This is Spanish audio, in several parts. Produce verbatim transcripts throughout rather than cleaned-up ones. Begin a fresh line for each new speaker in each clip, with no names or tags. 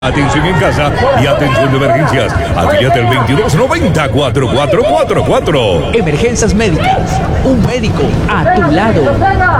Atención en casa y atención de emergencias. Afíliate al veintidós noventa, cuarenta y cuatro cuarenta y cuatro.
Emergencias médicas. Un médico a tu lado.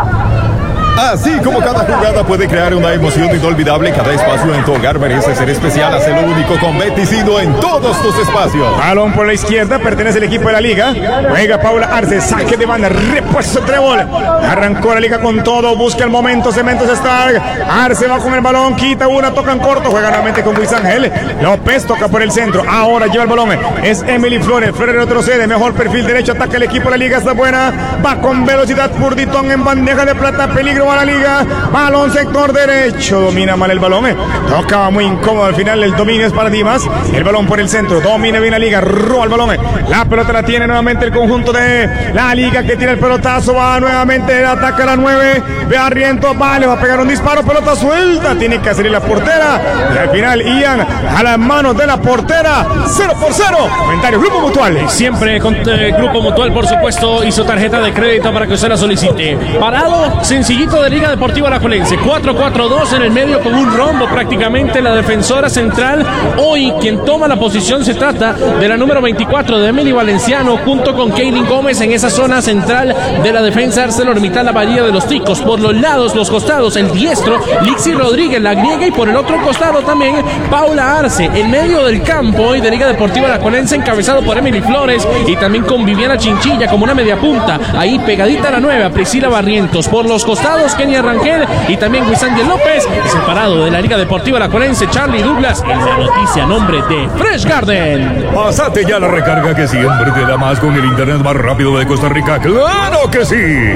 Así como cada jugada puede crear una emoción inolvidable, cada espacio en tu hogar merece ser especial. Hazlo único con Beticino en todos tus espacios.
Balón por la izquierda, pertenece al equipo de la liga. Juega Paula Arce, saque de banda, repuesto Trébol. Arrancó la liga con todo, busca el momento, Cementos Stark. Arce va con el balón, quita una, toca en corto, juega nuevamente con Luis Ángel. López toca por el centro, ahora lleva el balón. Es Emily Flores, Flores retrocede, mejor perfil derecho, ataca el equipo de la liga, está buena. Va con velocidad Purditón en bandeja de plata, peligro a la liga, balón sector derecho, domina mal el balón, eh. Tocaba muy incómodo al final, el dominio es para Dimas, el balón por el centro, domina bien la liga, roba el balón, eh. La pelota la tiene nuevamente el conjunto de la liga que tiene el pelotazo, va nuevamente, ataca a la nueve, ve a Riento, vale, va a pegar un disparo, pelota suelta, tiene que salir la portera, y al final Ian a las manos de la portera, cero por cero, comentario, Grupo Mutual.
Siempre con eh, Grupo Mutual, por supuesto, hizo tarjeta de crédito para que usted la solicite. Parado, sencillito de Liga Deportiva Alajuelense, cuatro cuatro dos en el medio con un rombo prácticamente, la defensora central. Hoy quien toma la posición se trata de la número veinticuatro de Emily Valenciano junto con Kaylin Gómez en esa zona central de la defensa ArcelorMittal, la Bahía de los Ticos. Por los lados, los costados, el diestro Lixi Rodríguez, la griega, y por el otro costado también Paula Arce. El medio del campo hoy de Liga Deportiva Alajuelense encabezado por Emily Flores y también con Viviana Chinchilla como una media punta, ahí pegadita a la nueva Priscila Barrientos. Por los costados Kenia Rangel y también Luis Ángel López, separado de la Liga Deportiva Alajuelense Charlie Douglas en la noticia a nombre de Fresh Garden.
Pásate ya la recarga que siempre te da más con el internet más rápido de Costa Rica. ¡Claro que sí!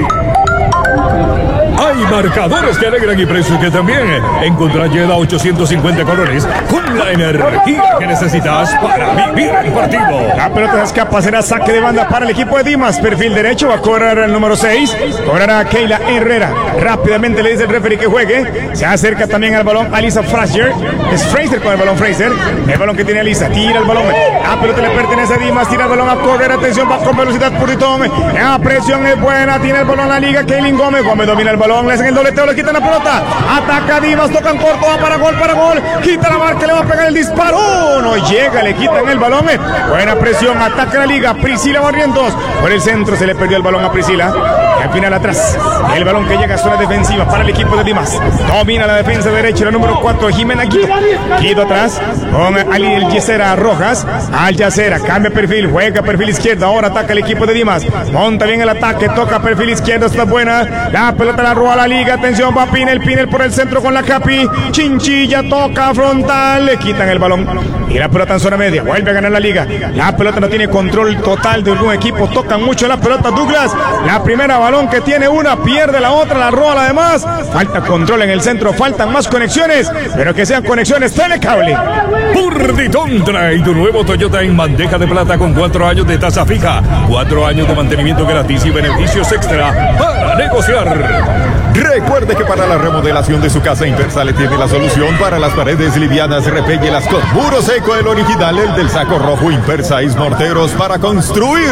Hay marcadores que alegran y precios que también. Encontrá Yeda ochocientos cincuenta colores con la energía que necesitas para vivir el partido.
La pelota se escapa, será saque de banda para el equipo de Dimas. Perfil derecho, va a cobrar el número seis. Cobrará Keila Herrera. Rápidamente le dice el referee que juegue. Se acerca también al balón Alisa Fraser. Es Fraser con el balón Fraser. El balón que tiene Alisa. Tira el balón. La pelota le pertenece a Dimas. Tira el balón a correr. Atención, va con velocidad Purditón. La presión es buena. Tiene el balón la liga. Kaylin Gómez. Gómez domina el balón. Le hacen el dobleteo, le quitan la pelota. Ataca Dimas, tocan corto, va para gol, para gol. Quita la marca, le va a pegar el disparo. No llega, le quitan el balón. Buena presión, ataca la liga. Priscila Barrientos. Por el centro se le perdió el balón a Priscila. Y al final atrás, el balón que llega a zona defensiva para el equipo de Dimas. Domina la defensa derecha, la número cuatro, Jimena Guido. Guido atrás, con Ali el Yacera Rojas. Al Yacera, cambia perfil, juega perfil izquierdo. Ahora ataca el equipo de Dimas. Monta bien el ataque, toca perfil izquierdo, está buena. La pelota la roba la liga, atención, va Pinel, Pinel por el centro con la Capi. Chinchilla toca frontal, le quitan el balón. Y la pelota en zona media, vuelve a ganar la liga. La pelota no tiene control total de algún equipo, tocan mucho la pelota Douglas. La primera balón que tiene una, pierde la otra, la roba la demás. Falta control en el centro, faltan más conexiones, pero que sean conexiones Telecable.
Purditón trae tu nuevo Toyota en bandeja de plata con cuatro años de tasa fija, cuatro años de mantenimiento gratis y beneficios extra para negociar.
Recuerde que para la remodelación de su casa, Impersa le tiene la solución para las paredes livianas. Repéllelas con muro seco, el original, el del saco rojo. Impersa y morteros para construir.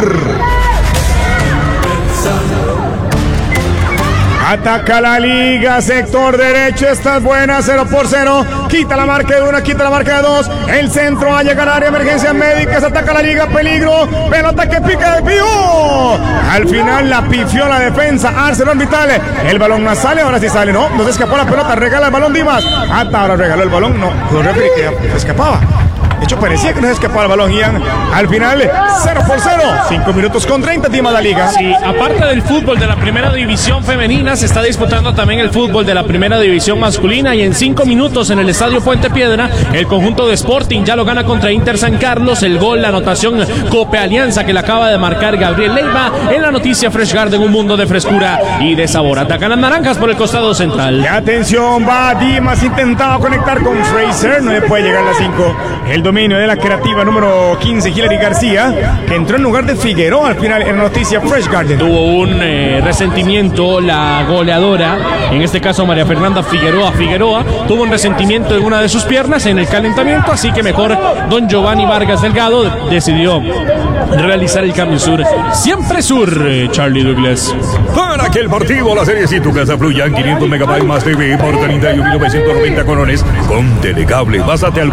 Ataca la liga, sector derecho, esta es buena, cero por cero. Quita la marca de una, quita la marca de dos. El centro va a llegar al área, emergencias médicas, ataca la liga, peligro. Pelota que pica de pío. Al final la pifió la defensa, ArcelorMittal. El balón no sale, ahora sí sale, no, no se escapó la pelota, regala el balón Dimas. Hasta ahora regaló el balón, no, lo referí que se escapaba. De hecho, parecía que no se escapaba el balón, Ian. Al final, cero por cero. cinco minutos con treinta, Dimas la liga.
Sí, aparte del fútbol de la primera división femenina, se está disputando también el fútbol de la primera división masculina. Y en cinco minutos en el estadio Puente Piedra, el conjunto de Sporting ya lo gana contra Inter San Carlos. El gol, la anotación Cope Alianza que le acaba de marcar Gabriel Leiva. En la noticia Fresh Garden, un mundo de frescura y de sabor. Atacan las naranjas por el costado central.
Y atención, va Dimas, intentaba conectar con Fraser, no le puede llegar a la cinco. El dominio de la creativa número quince, Hilary García, que entró en lugar de Figueroa al final en la noticia Fresh Garden.
Tuvo un eh, resentimiento la goleadora, en este caso María Fernanda Figueroa Figueroa, tuvo un resentimiento en una de sus piernas en el calentamiento, así que mejor don Giovanni Vargas Delgado decidió realizar el cambio sur. Siempre sur, eh, Charlie Douglas.
Para que el partido, la serie y tu casa fluyan, quinientos megabytes más T V por treinta y un mil novecientos noventa colones con Telecable. Pásate al